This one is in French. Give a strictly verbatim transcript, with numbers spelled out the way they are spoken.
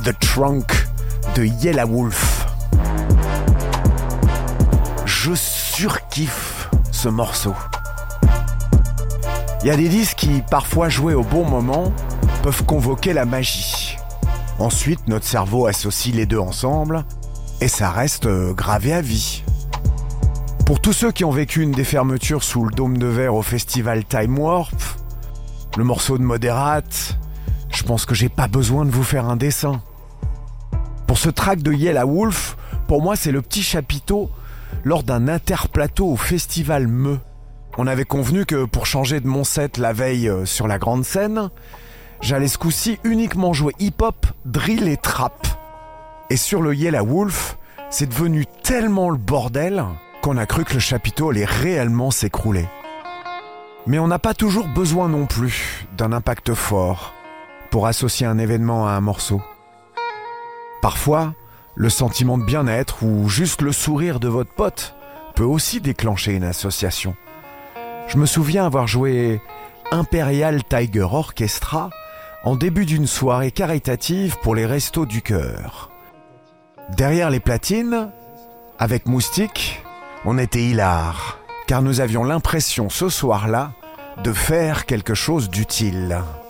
The Trunk de Yellow Wolf. Je surkiffe ce morceau. Il y a des disques qui, parfois joués au bon moment, peuvent convoquer la magie. Ensuite, notre cerveau associe les deux ensemble et ça reste gravé à vie. Pour tous ceux qui ont vécu une des fermetures sous le dôme de verre au festival Time Warp, le morceau de Moderate, je pense que j'ai pas besoin de vous faire un dessin. Pour ce track de Yellow Wolf, pour moi c'est le petit chapiteau lors d'un interplateau au festival Meux. On avait convenu que pour changer de mon set la veille sur la grande scène, j'allais ce coup-ci uniquement jouer hip-hop, drill et trap. Et sur le Yellow Wolf, c'est devenu tellement le bordel qu'on a cru que le chapiteau allait réellement s'écrouler. Mais on n'a pas toujours besoin non plus d'un impact fort pour associer un événement à un morceau. Parfois, le sentiment de bien-être ou juste le sourire de votre pote peut aussi déclencher une association. Je me souviens avoir joué Imperial Tiger Orchestra en début d'une soirée caritative pour les Restos du Cœur. Derrière les platines, avec Moustique, on était hilar, car nous avions l'impression ce soir-là de faire quelque chose d'utile.